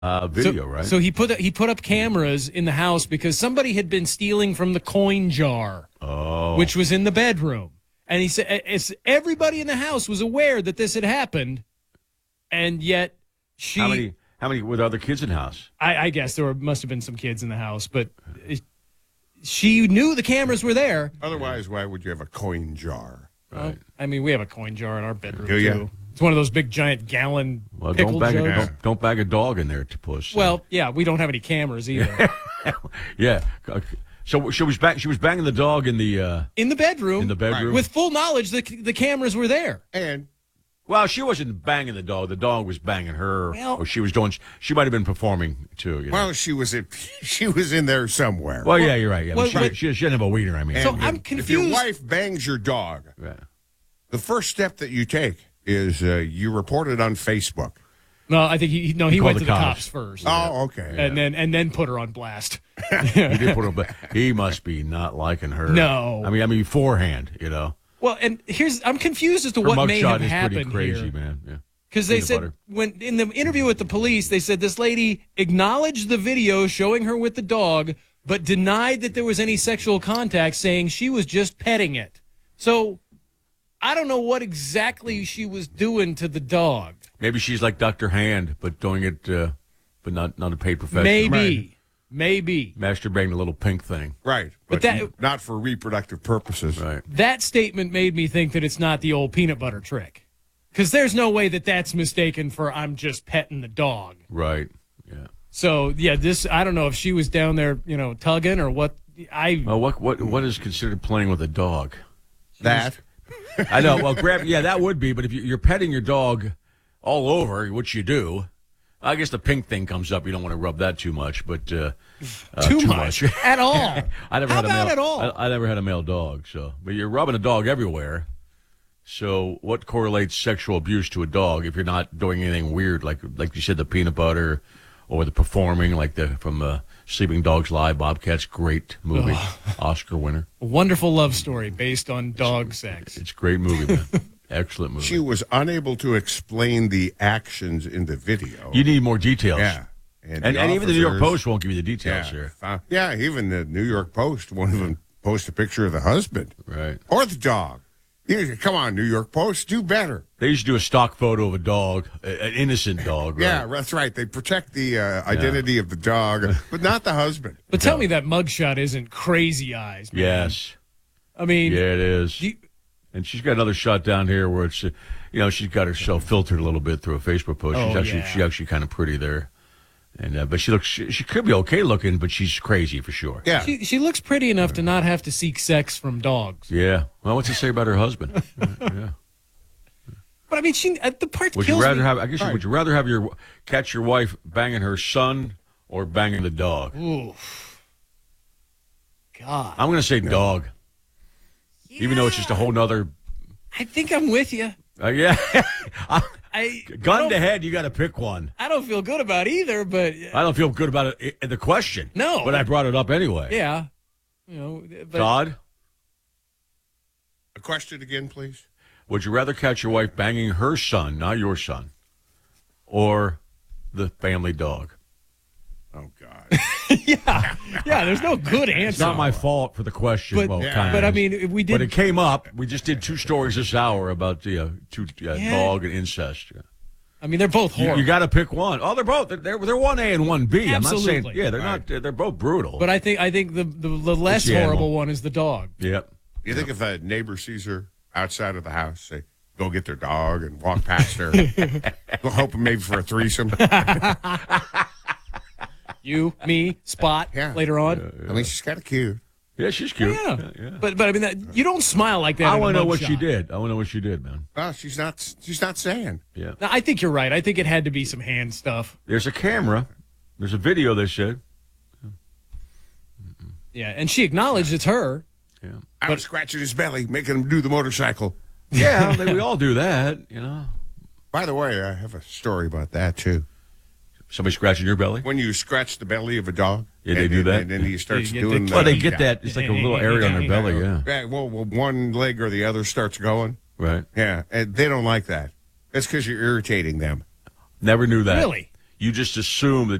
video, right? So he put up cameras in the house because somebody had been stealing from the coin jar, which was in the bedroom. And he said everybody in the house was aware that this had happened, and yet How many were there other kids in the house? I guess must have been some kids in the house, but she knew the cameras were there. Otherwise, why would you have a coin jar? Right. I mean, we have a coin jar in our bedroom, Do you? too. It's one of those big, giant gallon pickle jugs. Don't bag a dog in there to push. Well, yeah, we don't have any cameras either. Yeah. So she was banging the dog in the bedroom. In the bedroom. Right. With full knowledge that the cameras were there. And well, she wasn't banging the dog. The dog was banging her. Well, or she might have been performing too. You know? well, she was in there somewhere. Well, yeah, you're right. Yeah, well, she didn't have a wiener. I mean, So And I'm if confused. your wife bangs your dog, the first step that you take is you report it on Facebook. No, I think he called went the to the cops. cops first. Oh, okay. And then put her on blast. he did put her. But he must be not liking her. No. I mean beforehand, you know. Well, and I'm confused as to Her what may mugshot have is happened pretty crazy, here. man. Yeah. Because they Peanut said butter. when in the interview with the police, they said this lady acknowledged the video showing her with the dog, but denied that there was any sexual contact, saying she was just petting it. So I don't know what exactly she was doing to the dog. Maybe she's like Dr. Hand, but doing it, but not a paid professional. Maybe. Masturbating the little pink thing. Right. But not for reproductive purposes. Right. That statement made me think that it's not the old peanut butter trick. Because there's no way that that's mistaken for I'm just petting the dog. Right. Yeah. So, yeah, I don't know if she was down there, tugging or what. Well, what is considered playing with a dog? That. I know. Well, that would be. But if you're petting your dog all over, which you do, I guess the pink thing comes up. You don't want to rub that too much, but too much at all. I never How had a about male, at all? I never had a male dog, but you're rubbing a dog everywhere. So what correlates sexual abuse to a dog if you're not doing anything weird, like you said, the peanut butter, or the performing, like from Sleeping Dogs Live, Bobcats, great movie, Oscar winner. A wonderful love story based on dog sex. It's a great movie, man. Excellent movie. She was unable to explain the actions in the video. You need more details. Yeah. And even the New York Post won't give you the details here. Yeah, even the New York Post won't even post a picture of the husband. Right. Or the dog. Come on, New York Post, do better. They used to do a stock photo of a dog, an innocent dog. Right? Yeah, that's right. They protect the identity of the dog, but not the husband. But tell me that mugshot isn't crazy eyes, man. Yes. I mean, yeah, it is. And she's got another shot down here where it's, she's got herself filtered a little bit through a Facebook post. She's actually kind of pretty there. And but she could be okay looking, but she's crazy for sure. Yeah, she looks pretty enough to not have to seek sex from dogs. Yeah. Well, what's it say about her husband? Yeah. But I mean, the part Would kills you rather me. have? I guess would you rather have catch your wife banging her son or banging the dog? Ooh. God. I'm going to say dog, even though it's just a whole nother. I think I'm with you. Yeah. Gun to I head, you got to pick one. I don't feel good about either, but I don't feel good about it. The question. No. But I brought it up anyway. yeah, but Todd, a question again, please. would you rather catch your wife banging her son, not your son, or the family dog? Oh God. yeah. There's no good answer. It's not my fault for the question. But I mean, we did. But it came up. We just did 2 stories this hour about the dog and incest. I mean, they're both horrible. You got to pick one. Oh, they're both. They're 1A and 1B. I'm not saying. Absolutely. Yeah, they're not. They're both brutal. But I think the less the horrible animal. one is the dog. Yep. You think if a neighbor sees her outside of the house, say, go get their dog and walk past her, we'll hope maybe for a threesome. You, me, Spot. Yeah. Later on. I mean, she's kind of cute. Yeah, she's cute. Yeah. But I mean, you don't smile like that. I want to know what she did. I want to know what she did, man. Well, she's not saying. Yeah. No, I think you're right. I think it had to be some hand stuff. There's a camera. There's a video. They said. Yeah, and she acknowledged it's her. Yeah. I was scratching his belly, making him do the motorcycle. Yeah, we all do that, By the way, I have a story about that, too. Somebody scratching your belly? When you scratch the belly of a dog. Yeah, they do that. And then he starts You get doing the- Well, they get that. It's like a little area on their belly, yeah. Yeah, well, one leg or the other starts going. Right. Yeah, and they don't like that. That's because you're irritating them. Never knew that. Really? you just assume that